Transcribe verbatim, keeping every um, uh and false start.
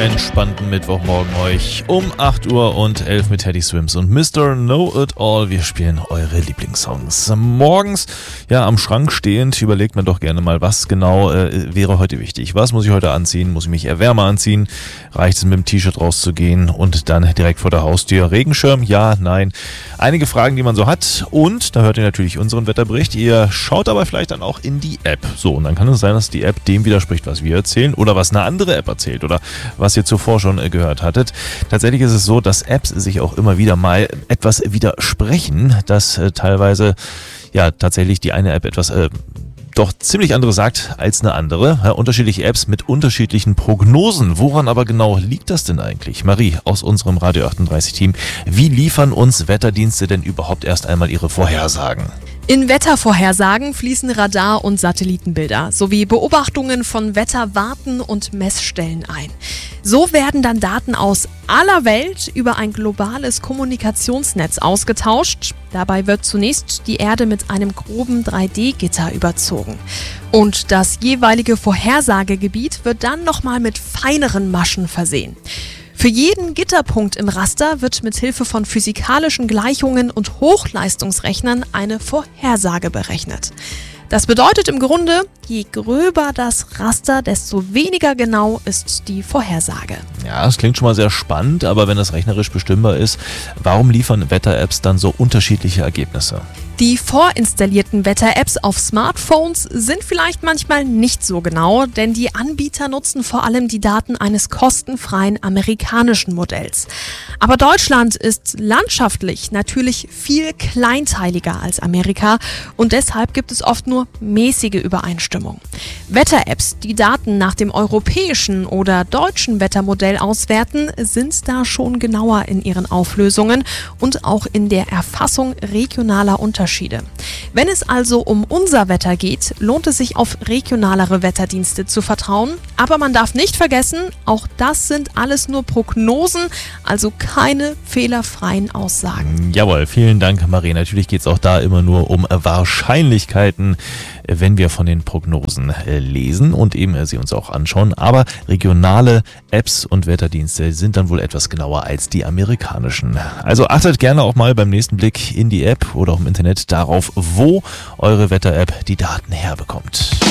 entspannten Mittwochmorgen euch um acht Uhr und elf mit Teddy Swims und Mister Know It All. Wir spielen eure Lieblingssongs. Morgens, ja, am Schrank stehend, überlegt man doch gerne mal, was genau äh, wäre heute wichtig. Was muss ich heute anziehen? Muss ich mich eher wärmer anziehen? Reicht es, mit dem T-Shirt rauszugehen und dann direkt vor der Haustür? Regenschirm? Ja, nein. Einige Fragen, die man so hat. Und da hört ihr natürlich unseren Wetterbericht. Ihr schaut aber vielleicht dann auch in die App. So, und dann kann es sein, dass die App dem widerspricht, was wir erzählen oder was eine andere App erzählt oder was ihr zuvor schon äh, gehört hattet. Tatsächlich ist es so, dass Apps sich auch immer wieder mal etwas widersprechen, dass äh, teilweise ja tatsächlich die eine App etwas äh, doch ziemlich andere sagt als eine andere. Ja, unterschiedliche Apps mit unterschiedlichen Prognosen. Woran aber genau liegt das denn eigentlich? Marie aus unserem Radio achtunddreißig Team, wie liefern uns Wetterdienste denn überhaupt erst einmal ihre Vorhersagen? In Wettervorhersagen fließen Radar- und Satellitenbilder sowie Beobachtungen von Wetterwarten und Messstellen ein. So werden dann Daten aus aller Welt über ein globales Kommunikationsnetz ausgetauscht. Dabei wird zunächst die Erde mit einem groben drei D Gitter überzogen. Und das jeweilige Vorhersagegebiet wird dann nochmal mit feineren Maschen versehen. Für jeden Gitterpunkt im Raster wird mit Hilfe von physikalischen Gleichungen und Hochleistungsrechnern eine Vorhersage berechnet. Das bedeutet im Grunde, je gröber das Raster, desto weniger genau ist die Vorhersage. Ja, das klingt schon mal sehr spannend, aber wenn das rechnerisch bestimmbar ist, warum liefern Wetter-Apps dann so unterschiedliche Ergebnisse? Die vorinstallierten Wetter-Apps auf Smartphones sind vielleicht manchmal nicht so genau, denn die Anbieter nutzen vor allem die Daten eines kostenfreien amerikanischen Modells. Aber Deutschland ist landschaftlich natürlich viel kleinteiliger als Amerika und deshalb gibt es oft nur mäßige Übereinstimmung. Wetter-Apps, die Daten nach dem europäischen oder deutschen Wettermodell auswerten, sind da schon genauer in ihren Auflösungen und auch in der Erfassung regionaler Unterschiede. Wenn es also um unser Wetter geht, lohnt es sich auf regionalere Wetterdienste zu vertrauen. Aber man darf nicht vergessen, auch das sind alles nur Prognosen, also keine fehlerfreien Aussagen. Jawohl, vielen Dank, Marie. Natürlich geht es auch da immer nur um Wahrscheinlichkeiten, wenn wir von den Prognosen lesen und eben sie uns auch anschauen. Aber regionale Apps und Wetterdienste sind dann wohl etwas genauer als die amerikanischen. Also achtet gerne auch mal beim nächsten Blick in die App oder auch im Internet darauf, wo eure Wetter-App die Daten herbekommt.